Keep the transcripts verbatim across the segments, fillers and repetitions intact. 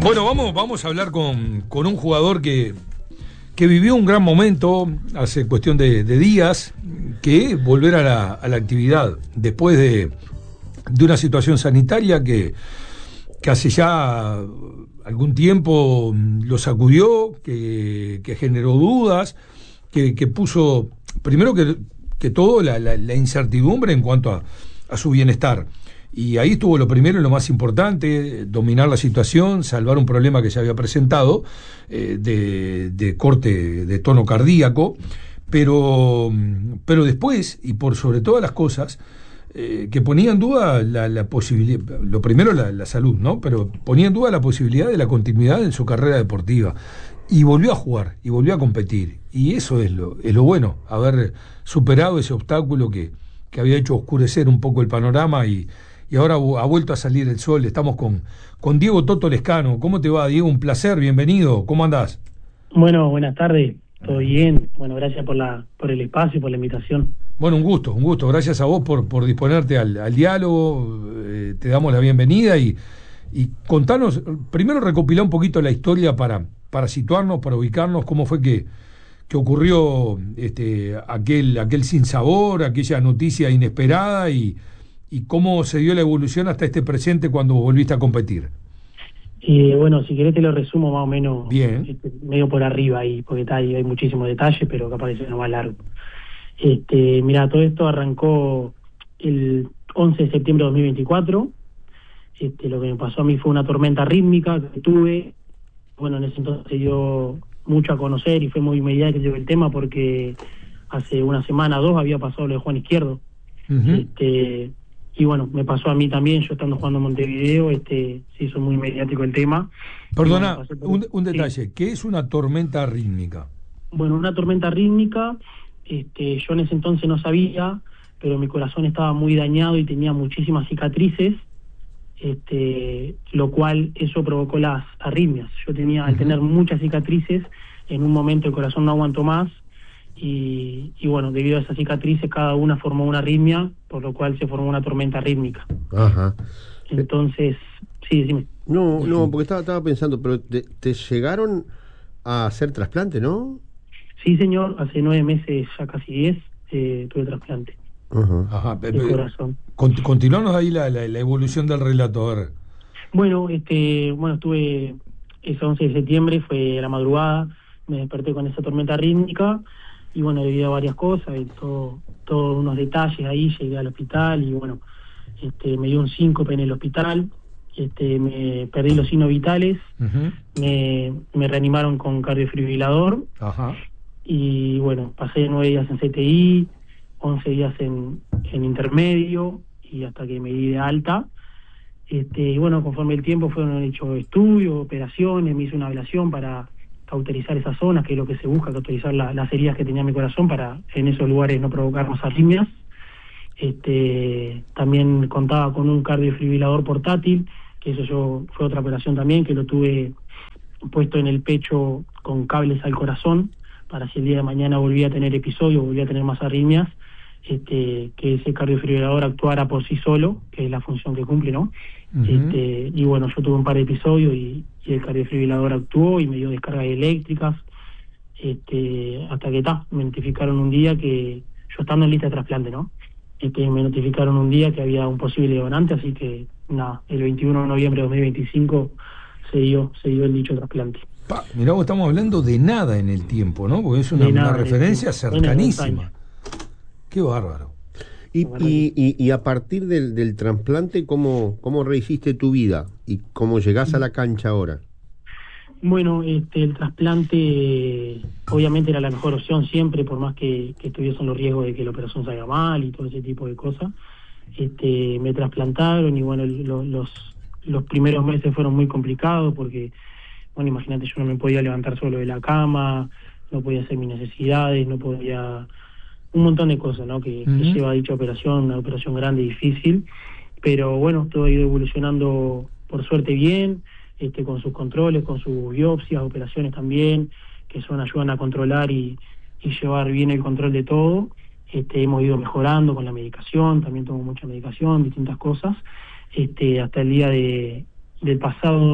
Bueno, vamos, vamos a hablar con, con un jugador que, que vivió un gran momento hace cuestión de, de días, que es volver a la, a la actividad después de, de una situación sanitaria que, que hace ya algún tiempo lo sacudió, que, que generó dudas, que, que puso, primero que, que todo, la, la, la incertidumbre en cuanto a, a su bienestar. Y ahí estuvo lo primero y lo más importante, dominar la situación, salvar un problema que se había presentado, eh, de, de corte de tono cardíaco, pero, pero después, y por sobre todas las cosas, eh, que ponía en duda la, la posibilidad, lo primero la, la salud, ¿no? Pero ponía en duda la posibilidad de la continuidad en su carrera deportiva. Y volvió a jugar, y volvió a competir. Y eso es lo, es lo bueno, haber superado ese obstáculo que, que había hecho oscurecer un poco el panorama y Y ahora ha vuelto a salir el sol. Estamos con, con Diego Toto Lescano. ¿Cómo te va, Diego? Un placer, bienvenido. ¿Cómo andás? Bueno, buenas tardes. ¿Todo bien? Bueno, gracias por la por el espacio y por la invitación. Bueno, un gusto, un gusto. Gracias a vos por, por disponerte al, al diálogo. Eh, te damos la bienvenida y, y contanos, primero recopilá un poquito la historia para, para situarnos, para ubicarnos, cómo fue que, que ocurrió este, aquel, aquel sinsabor, aquella noticia inesperada y... ¿Y cómo se dio la evolución hasta este presente cuando volviste a competir? Eh, bueno, si querés te lo resumo más o menos. Bien. Este, medio por arriba ahí, porque está ahí, hay muchísimos detalles, pero capaz que se nos va largo. Este, mira, todo esto arrancó el once de septiembre de dos mil veinticuatro. Este, lo que me pasó a mí fue una tormenta rítmica que tuve. Bueno, en ese entonces se dio mucho a conocer y fue muy mediático el tema porque hace una semana o dos había pasado lo de Juan Izquierdo. Uh-huh. Este... Y bueno, me pasó a mí también, yo estando jugando en Montevideo, este, se hizo muy mediático el tema. Perdona, bueno, un, un detalle, sí. ¿Qué es una tormenta rítmica? Bueno, una tormenta rítmica, este, yo en ese entonces no sabía, pero mi corazón estaba muy dañado y tenía muchísimas cicatrices, este, lo cual eso provocó las arritmias. Yo tenía, uh-huh. al tener muchas cicatrices, en un momento el corazón no aguantó más, Y, y bueno, debido a esas cicatrices cada una formó una arritmia, por lo cual se formó una tormenta rítmica. Ajá. Entonces, sí, dime. No, no, porque estaba, estaba pensando, pero te, te llegaron a hacer trasplante, ¿no? Sí, señor, hace nueve meses, ya casi diez, eh, tuve trasplante. Ajá. Ajá. De corazón. Continuanos ahí la, la, la evolución del relato, a ver. Bueno, este, bueno, estuve ese once de septiembre, fue a la madrugada, me desperté con esa tormenta rítmica. Y bueno, debido a varias cosas y todo, todos unos detalles ahí, llegué al hospital y bueno, este, me dio un síncope en el hospital, este, me perdí los signos vitales, uh-huh. me, me reanimaron con cardiofibrilador. Ajá. Y bueno, pasé nueve días en C T I, once días en, en intermedio y hasta que me di de alta. Este, y bueno, conforme el tiempo fueron hechos estudios, operaciones, me hice una ablación para cauterizar esas zonas, que es lo que se busca, cauterizar la, las heridas que tenía mi corazón para en esos lugares no provocar más arritmias. Este, también contaba con un cardiofibrilador portátil, que eso yo fue otra operación también, que lo tuve puesto en el pecho con cables al corazón, para si el día de mañana volvía a tener episodios, volvía a tener más arritmias, este, que ese cardiofibrilador actuara por sí solo, que es la función que cumple, ¿no? Uh-huh. Este, y bueno, yo tuve un par de episodios y, y el cardiofibrilador actuó y me dio descargas eléctricas, este, hasta que ta, me notificaron un día que, yo estando en lista de trasplante, ¿no? Este, me notificaron un día que había un posible donante, así que nada, el veintiuno de noviembre de dos mil veinticinco se dio, se dio el dicho trasplante. Pa, mirá, vos estamos hablando de nada en el tiempo, ¿no? Porque es una, una referencia cercanísima. Qué bárbaro. Y, y, y, y a partir del, del trasplante, ¿cómo, cómo rehiciste tu vida? ¿Y cómo llegás a la cancha ahora? Bueno, este, el trasplante obviamente era la mejor opción siempre, por más que, que estuviesen los riesgos de que la operación salga mal y todo ese tipo de cosas. Este, me trasplantaron y bueno, lo, los, los primeros meses fueron muy complicados porque, bueno, imagínate, yo no me podía levantar solo de la cama, no podía hacer mis necesidades, no podía... un montón de cosas, ¿no? Que, uh-huh. que lleva dicha operación, una operación grande y difícil, pero bueno, todo ha ido evolucionando por suerte bien, este, con sus controles, con sus biopsias, operaciones también, que son ayudan a controlar y, y llevar bien el control de todo. Este, hemos ido mejorando con la medicación, también tomo mucha medicación, distintas cosas, este, hasta el día de del pasado domingo,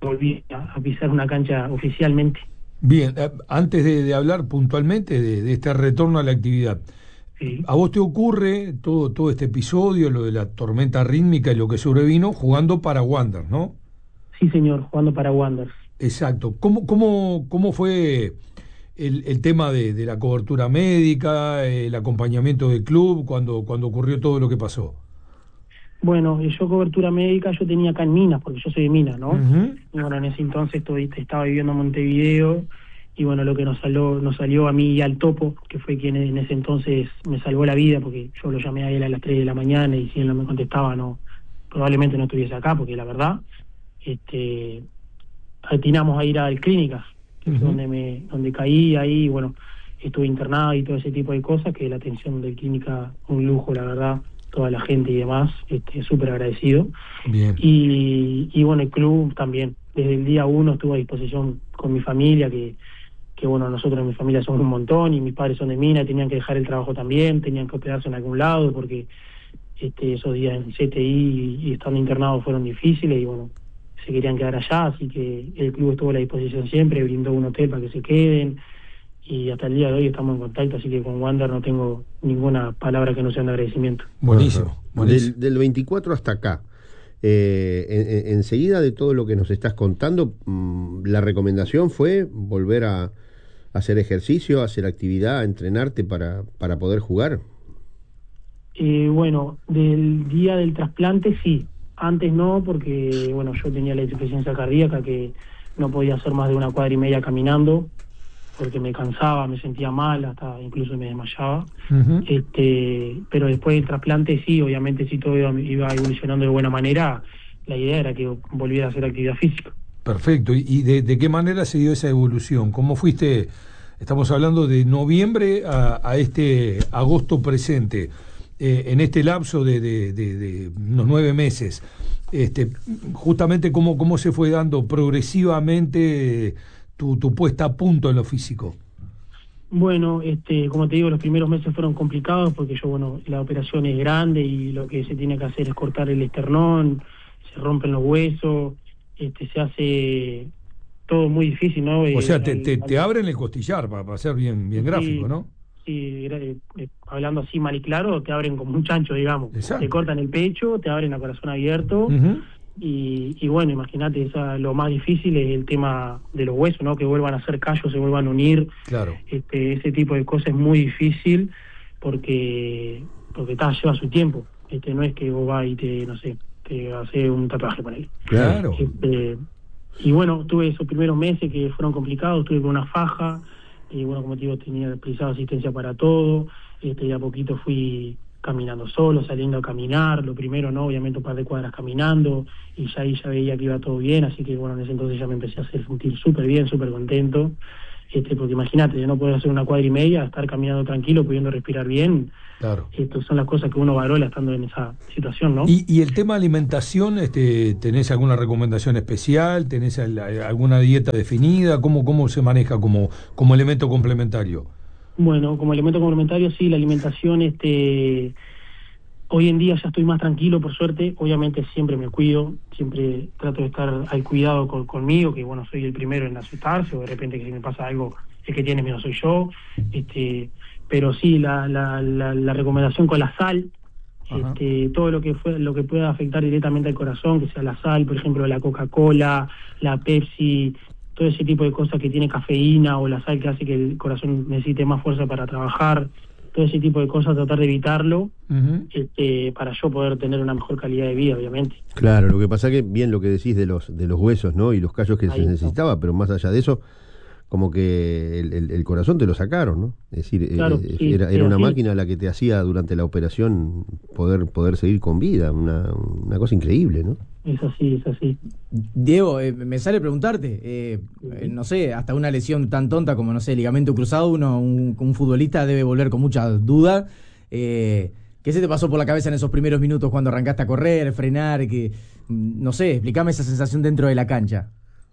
volví a, a pisar una cancha oficialmente. Bien, eh, antes de, de hablar puntualmente de, de este retorno a la actividad, Sí. ¿a vos te ocurre todo, todo este episodio, lo de la tormenta rítmica y lo que sobrevino, jugando para Wander, ¿no? Sí, señor, jugando para Wanderers. Exacto. ¿Cómo, cómo, cómo fue el, el tema de, de la cobertura médica, el acompañamiento del club cuando, cuando ocurrió todo lo que pasó? Bueno, yo cobertura médica yo tenía acá en Minas, porque yo soy de Minas, ¿no? Uh-huh. Y bueno, en ese entonces todo, estaba viviendo en Montevideo, y bueno, lo que nos salió, nos salió a mí y al Topo, que fue quien en ese entonces me salvó la vida, porque yo lo llamé a él a las tres de la mañana, y si él no me contestaba, no, probablemente no estuviese acá, porque la verdad, este, atinamos a ir al Clínicas, que uh-huh. fue donde me, donde caí ahí, y bueno, estuve internado y todo ese tipo de cosas, que la atención del Clínica, un lujo, la verdad, toda la gente y demás, este, súper agradecido. Bien. Y, y bueno, el club también, desde el día uno estuvo a disposición con mi familia, que, que bueno, nosotros en mi familia somos un montón, y mis padres son de Mina, tenían que dejar el trabajo también, tenían que hospedarse en algún lado, porque este, esos días en C T I y, y estando internados fueron difíciles, y bueno, se querían quedar allá, así que el club estuvo a la disposición siempre, brindó un hotel para que se queden, y hasta el día de hoy estamos en contacto, así que con Wander no tengo ninguna palabra que no sea de agradecimiento. Buenísimo, buenísimo. Del, del veinticuatro hasta acá, eh, en, en, enseguida de todo lo que nos estás contando, mmm, la recomendación fue volver a, a hacer ejercicio, a hacer actividad, a entrenarte para, para poder jugar. Eh, bueno, del día del trasplante sí, antes no, porque bueno, yo tenía la insuficiencia cardíaca, que no podía hacer más de una cuadra y media caminando, porque me cansaba, me sentía mal, hasta incluso me desmayaba. Uh-huh. Este, pero después del trasplante sí, obviamente si todo iba, iba evolucionando de buena manera, la idea era que volviera a hacer actividad física. Perfecto, ¿y de, de qué manera se dio esa evolución? ¿Cómo fuiste? Estamos hablando de noviembre a, a este agosto presente, eh, en este lapso de, de, de, de unos nueve meses, este, justamente cómo, cómo se fue dando progresivamente Tu, tu puesta a punto en lo físico. Bueno, este, como te digo, los primeros meses fueron complicados porque yo, bueno, la operación es grande y lo que se tiene que hacer es cortar el esternón, se rompen los huesos, este, se hace todo muy difícil, ¿no? O sea, te, el, te, te abren el costillar, para, para ser bien, bien sí, gráfico, ¿no? Sí, eh, eh, hablando así mal y claro, te abren como un chancho, digamos. Exacto. Te cortan el pecho, te abren a corazón abierto. Uh-huh. Y, y bueno, imagínate, esa, lo más difícil es el tema de los huesos, ¿no? Que vuelvan a hacer callos, se vuelvan a unir. Claro. Este, ese tipo de cosas es muy difícil porque porque ta, lleva su tiempo. Este, no es que vos vas y te, no sé, te hace un tatuaje con él. Claro. Este, y bueno, tuve esos primeros meses que fueron complicados, tuve con una faja, y bueno, como te digo, tenía precisada asistencia para todo, este, y a poquito fui caminando solo, saliendo a caminar, lo primero, ¿no? Obviamente un par de cuadras caminando, y ya ahí ya veía que iba todo bien, así que bueno, en ese entonces ya me empecé a hacer sentir súper bien, súper contento, este, porque imagínate, de no poder hacer una cuadra y media, estar caminando tranquilo, pudiendo respirar bien. Claro. Estas son las cosas que uno valora estando en esa situación, ¿no? Y, y el tema de alimentación, este, ¿tenés alguna recomendación especial? ¿Tenés alguna dieta definida? ¿Cómo, cómo se maneja como, como elemento complementario? Bueno, como elemento complementario, sí, la alimentación, este, hoy en día ya estoy más tranquilo, por suerte. Obviamente siempre me cuido, siempre trato de estar al cuidado con, conmigo, que bueno, soy el primero en asustarse, o de repente que si me pasa algo, el que tiene miedo soy yo. Este, pero sí, la, la, la, la recomendación con la sal, este, todo lo que fue, lo que pueda afectar directamente al corazón, que sea la sal, por ejemplo, la Coca-Cola, la Pepsi, todo ese tipo de cosas que tiene cafeína, o la sal que hace que el corazón necesite más fuerza para trabajar, todo ese tipo de cosas, tratar de evitarlo, uh-huh. este, para yo poder tener una mejor calidad de vida, obviamente. Claro, lo que pasa que bien lo que decís de los de los huesos, ¿no? Y los callos que Ahí se necesitaba, está. Pero más allá de eso, como que el, el, el corazón te lo sacaron, ¿no? Es decir, claro, eh, sí, era, era una sí. máquina la que te hacía durante la operación poder poder seguir con vida, una, una cosa increíble, ¿no? Es así, es así. Diego, eh, me sale preguntarte, eh, eh, no sé, hasta una lesión tan tonta como, no sé, ligamento cruzado, uno, un, un futbolista debe volver con muchas dudas. Eh, ¿Qué se te pasó por la cabeza en esos primeros minutos cuando arrancaste a correr, frenar? Que, no sé, explícame esa sensación dentro de la cancha.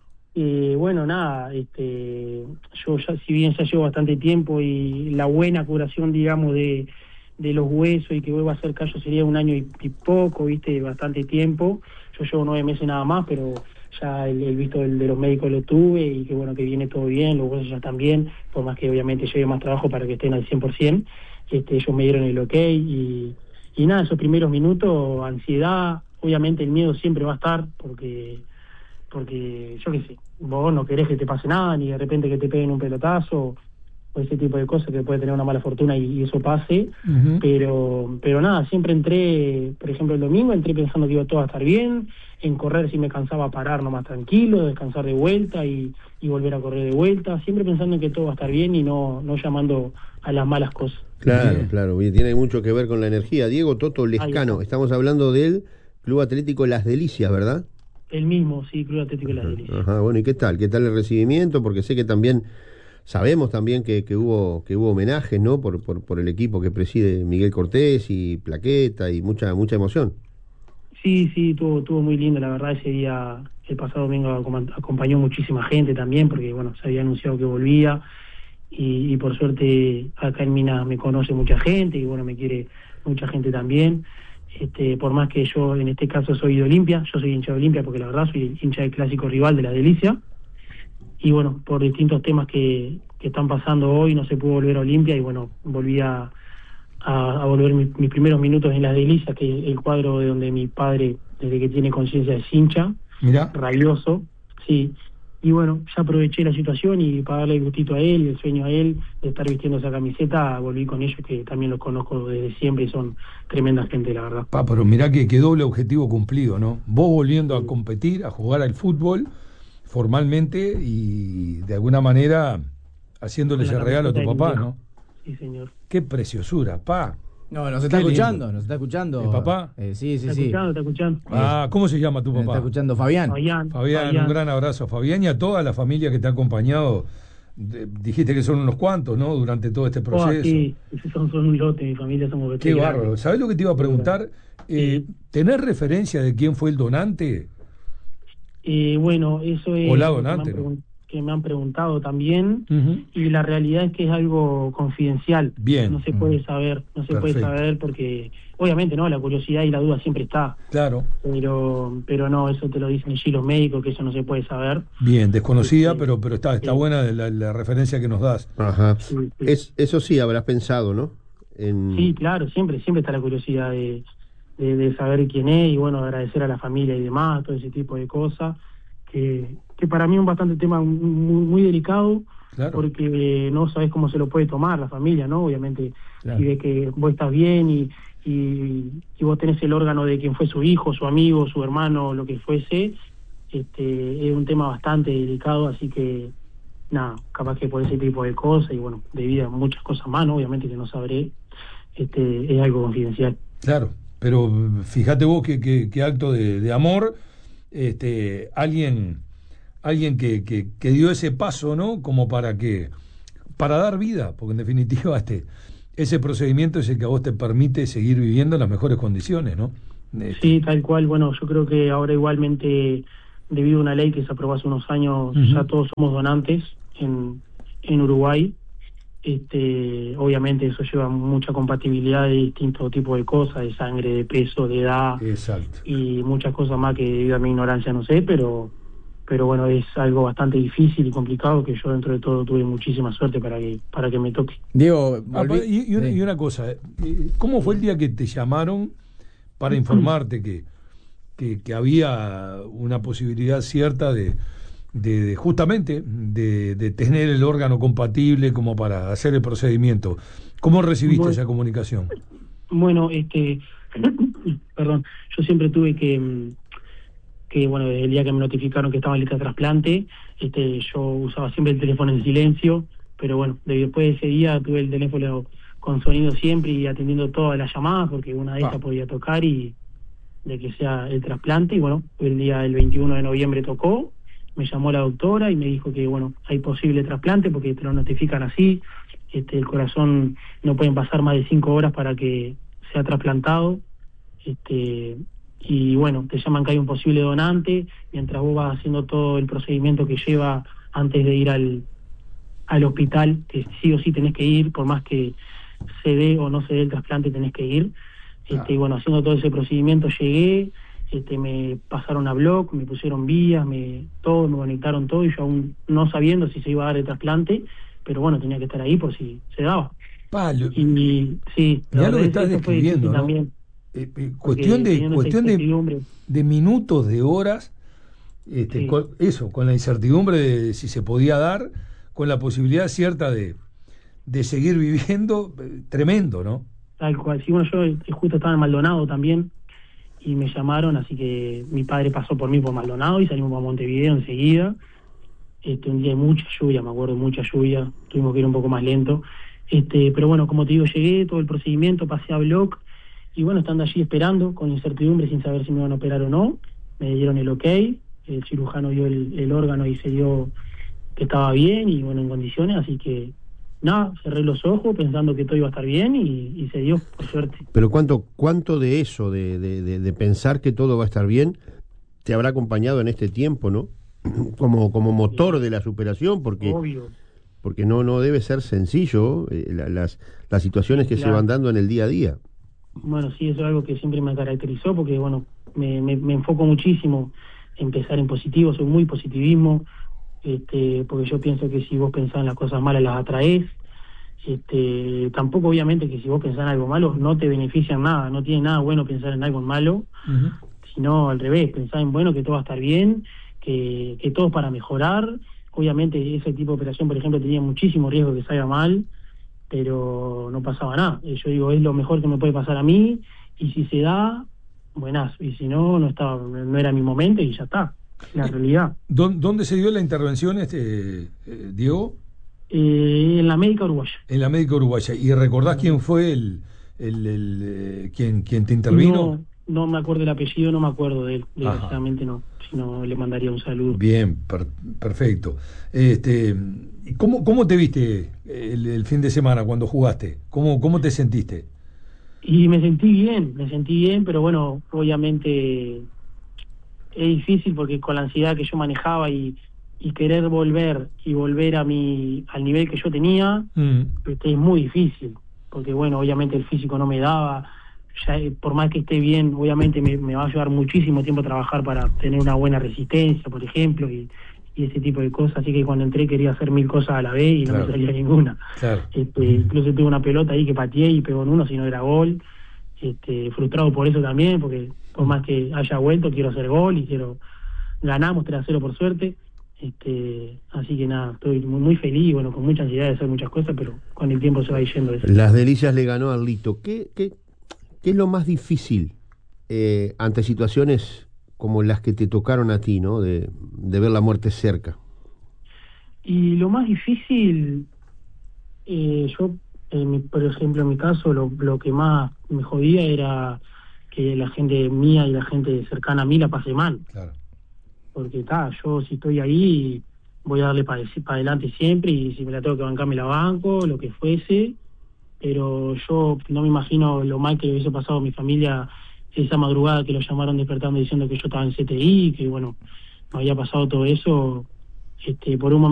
Eh, bueno, nada, este, yo ya, si bien ya llevo bastante tiempo y la buena curación, digamos, de, de los huesos y que vuelva a hacer callo sería un año y, y poco, viste, bastante tiempo. Yo llevo nueve meses nada más, pero ya el, el visto del, de los médicos lo tuve y que bueno, que viene todo bien, los huesos ya están bien, por más que obviamente lleve más trabajo para que estén al cien por ciento, este, ellos me dieron el ok y, y nada, esos primeros minutos, ansiedad, obviamente el miedo siempre va a estar porque, porque yo qué sé, vos no querés que te pase nada, ni de repente que te peguen un pelotazo, o ese tipo de cosas que puede tener una mala fortuna y, y eso pase, uh-huh. pero pero nada, siempre entré, por ejemplo el domingo, entré pensando que iba todo a estar bien, en correr si me cansaba parar nomás tranquilo, descansar de vuelta y, y volver a correr de vuelta, siempre pensando en que todo va a estar bien y no, no llamando a las malas cosas. Claro, bien. claro, bien, tiene mucho que ver con la energía. Diego Toto Lescano, estamos hablando del Club Atlético Las Delicias, ¿verdad? El mismo, sí, Club Atlético Las Delicias. Ajá, bueno, ¿y qué tal? ¿Qué tal el recibimiento? Porque sé que también... Sabemos también que, que hubo que hubo homenajes, ¿no? Por, por por el equipo que preside Miguel Cortés y plaqueta y mucha mucha emoción. Sí, sí, tuvo tuvo muy lindo, la verdad, ese día, el pasado domingo acompañó muchísima gente también, porque bueno, se había anunciado que volvía y, y por suerte acá en Minas me conoce mucha gente y bueno, me quiere mucha gente también. Este, por más que yo en este caso soy de Olimpia, yo soy hincha de Olimpia porque la verdad soy hincha del clásico rival de La Delicia. Y bueno, por distintos temas que, que están pasando hoy no se pudo volver a Olimpia y bueno, volví a, a, a volver mi, mis primeros minutos en Las Delicias, que es el cuadro de donde mi padre, desde que tiene conciencia, es hincha, Mirá. rabioso, sí. Y bueno, ya aproveché la situación y para darle el gustito a él, el sueño a él, de estar vistiendo esa camiseta, volví con ellos que también los conozco desde siempre y son tremenda gente, la verdad. Pa, pero mirá que, que doble objetivo cumplido, ¿no? Vos volviendo a competir, a jugar al fútbol formalmente y de alguna manera haciéndole ese regalo a tu papá, ¿no? Sí, señor. Qué preciosura, pa. No, nos está Qué escuchando, lindo. nos está escuchando. ¿El papá? Eh, sí, sí, está sí. Escuchando, está escuchando. Ah, ¿cómo se llama tu papá? Nos está escuchando Fabián. Fabián. Fabián, Fabián. un gran abrazo a Fabián y a toda la familia que te ha acompañado. De, dijiste que son unos cuantos, ¿no? Durante todo este proceso. Oh, sí, son, son un lote, mi familia somos Qué bárbaro. ¿Sabés lo que te iba a preguntar? Eh, sí. ¿Tenés referencia de quién fue el donante? Eh, bueno, eso es o la donante, que, me ¿no? que me han preguntado también, uh-huh. y la realidad es que es algo confidencial. Bien. No se puede saber, no se Perfecto. puede saber porque, obviamente, no, la curiosidad y la duda siempre está. Claro. Pero pero no, eso te lo dicen allí los médicos, que eso no se puede saber. Bien, desconocida, sí, pero pero está está sí. buena la, la referencia que nos das. Ajá. Sí, sí. Es, eso sí habrás pensado, ¿no? En... Sí, claro, siempre siempre está la curiosidad de, de, de saber quién es y, bueno, agradecer a la familia y demás, todo ese tipo de cosas. Que, que para mí es un bastante tema muy, muy delicado, claro. porque no sabes cómo se lo puede tomar la familia, ¿no? Obviamente, claro. Si ves que vos estás bien y, y, y vos tenés el órgano de quien fue su hijo, su amigo, su hermano, lo que fuese, este, es un tema bastante delicado, así que nada, capaz que por ese tipo de cosas y bueno, debido a muchas cosas más, ¿no? Obviamente que no sabré, este, es algo confidencial. Claro, pero fíjate vos que, que, que acto de, de amor. Este, alguien alguien que, que, que dio ese paso, ¿no? Como para que para dar vida, porque en definitiva este ese procedimiento es el que a vos te permite seguir viviendo en las mejores condiciones, ¿no? Este. Sí, tal cual. Bueno, yo creo que ahora igualmente, debido a una ley que se aprobó hace unos años, uh-huh. ya todos somos donantes en, en Uruguay. Este, obviamente eso lleva mucha compatibilidad de distintos tipos de cosas, de sangre, de peso, de edad. Exacto. Y muchas cosas más que debido a mi ignorancia no sé, pero pero bueno, es algo bastante difícil y complicado que yo dentro de todo tuve muchísima suerte para que para que me toque. Diego, ah, y, y, una, y una cosa, ¿cómo fue el día que te llamaron para informarte que, que, que había una posibilidad cierta de De, de justamente de, de tener el órgano compatible como para hacer el procedimiento? ¿Cómo recibiste bueno, esa comunicación? Bueno, este, perdón, yo siempre tuve que, que bueno, desde el día que me notificaron que estaba en lista de trasplante, este, yo usaba siempre el teléfono en silencio, pero bueno, después de ese día tuve el teléfono con sonido siempre y atendiendo todas las llamadas, porque una de ellas ah. podía tocar y de que sea el trasplante, y bueno, el día del veintiuno de noviembre tocó. Me llamó la doctora y me dijo que, bueno, hay posible trasplante porque te lo notifican así. Este, el corazón no pueden pasar más de cinco horas para que sea trasplantado. Este, y bueno, te llaman que hay un posible donante mientras vos vas haciendo todo el procedimiento que lleva antes de ir al, al hospital, que sí o sí tenés que ir, por más que se dé o no se dé el trasplante, tenés que ir. Este, ah. Y bueno, haciendo todo ese procedimiento llegué. este, me pasaron a blog, me pusieron vías, me todo, me conectaron todo, y yo aún no sabiendo si se iba a dar el trasplante, pero bueno, tenía que estar ahí por si se daba. Palo. Y, y sí, ya lo que estás describiendo, ¿no? También, eh, eh, cuestión de cuestión de, de minutos, de horas, este, sí. con, eso, con la incertidumbre de si se podía dar, con la posibilidad cierta de, de seguir viviendo, eh, tremendo, ¿no? Tal cual. Sí, bueno, yo justo estaba en Maldonado también, y me llamaron, así que mi padre pasó por mí por Maldonado y salimos para Montevideo enseguida. Este, un día de mucha lluvia, me acuerdo, mucha lluvia, tuvimos que ir un poco más lento. Este, pero bueno, como te digo, llegué, todo el procedimiento, pasé a block, y bueno, estando allí esperando, con incertidumbre, sin saber si me iban a operar o no, me dieron el ok, el cirujano vio el, el órgano y se dio que estaba bien y bueno, en condiciones, así que nada, cerré los ojos pensando que todo iba a estar bien y, y se dio, por suerte. Pero cuánto cuánto de eso, de, de, de, de pensar que todo va a estar bien, te habrá acompañado en este tiempo, ¿no? Como, como motor de la superación, porque... Obvio. Porque no no debe ser sencillo eh, la, las las situaciones que claro. se van dando en el día a día. Bueno, sí, eso es algo que siempre me caracterizó, porque bueno, me, me, me enfoco muchísimo en pensar en positivo, soy muy positivismo, este, porque yo pienso que si vos pensás en las cosas malas las atraés, este, tampoco obviamente que si vos pensás en algo malo no te beneficia en nada, no tiene nada bueno pensar en algo malo, uh-huh. sino al revés, pensar en bueno, que todo va a estar bien, que, que todo es para mejorar. Obviamente ese tipo de operación, por ejemplo, tenía muchísimo riesgo de que salga mal, pero no pasaba nada. Yo digo, es lo mejor que me puede pasar a mí, y si se da, buenazo, y si no, no estaba, no era mi momento y ya está, la realidad. ¿Dónde se dio la intervención, este eh, Diego? Eh, en la médica uruguaya. En la médica uruguaya. ¿Y recordás uh-huh. quién fue el, el, el eh, quién, quién te intervino? No, no me acuerdo el apellido, no me acuerdo de él, desgraciadamente no. Si no, le mandaría un saludo. Bien, per, perfecto. Este, ¿cómo, ¿Cómo te viste el, el fin de semana cuando jugaste? ¿Cómo, ¿Cómo te sentiste? Y me sentí bien, me sentí bien, pero bueno, obviamente es difícil porque con la ansiedad que yo manejaba y, y querer volver y volver a mi al nivel que yo tenía, mm. este, es muy difícil, porque bueno, obviamente el físico no me daba. Ya, por más que esté bien, obviamente me, me va a llevar muchísimo tiempo trabajar para tener una buena resistencia, por ejemplo, y, y ese tipo de cosas. Así que cuando entré quería hacer mil cosas a la vez y no claro. me salía ninguna. Claro. Este, incluso tuve una pelota ahí que pateé y pegó en uno, si no era gol. Este, frustrado por eso también, porque por más que haya vuelto, quiero hacer gol y quiero... Ganamos tres a cero por suerte. Este, así que nada, estoy muy, muy feliz, bueno, con mucha ansiedad de hacer muchas cosas, pero con el tiempo se va yendo eso. Las Delicias le ganó a Lito. ¿Qué, qué, qué es lo más difícil eh, ante situaciones como las que te tocaron a ti, ¿no? De, de ver la muerte cerca. Y lo más difícil, eh, yo, en mi, por ejemplo, en mi caso, lo, lo que más me jodía era que la gente mía y la gente cercana a mí la pase mal. Claro. Porque está, yo si estoy ahí voy a darle para pa adelante siempre, y si me la tengo que bancar me la banco, lo que fuese, pero yo no me imagino lo mal que hubiese pasado a mi familia esa madrugada que lo llamaron despertando diciendo que yo estaba en C T I, que bueno, me había pasado todo eso, este, por un momento